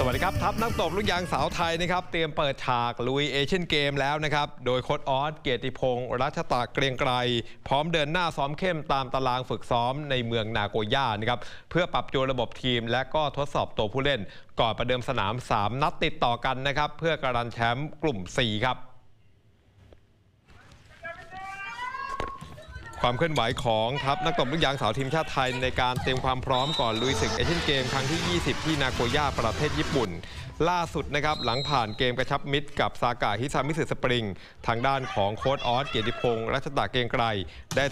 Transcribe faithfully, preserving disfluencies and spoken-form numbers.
วัสดีครับทัพนักตบลูกยางสาวไทยนะครับเตรียมเปิดฉากลุยเอเชียนเกมแล้วนะครับโดยโค้ชออสเกียรติพงศ์รัชตะเกรียงไกรพร้อมเดินหน้าซ้อมเข้มตามตารางฝึกซ้อมในเมืองนาโกย่านะครับเพื่อปรับจูนระบบทีมและก็ทดสอบตัวผู้เล่นก่อนประเดิมสนามสามนัดติดต่อกันนะครับเพื่อการันแชมป์กลุ่ม สี่ ครับความเคลื่อนไหวของทัพนักตบลูกยางสาวทีมชาติไทยในการเตรียมความพร้อมก่อนลุยศึกเอเชียนเกมครั้งที่ ยี่สิบ ที่นาโกย่าประเทศญี่ปุ่นล่าสุดนะครับหลังผ่านเกมกระชับมิตรกับซากะฮิซามิสึสปริงทางด้านของโค้ชออสเกียรติพงศ์รัชตะเกรียงไกรได้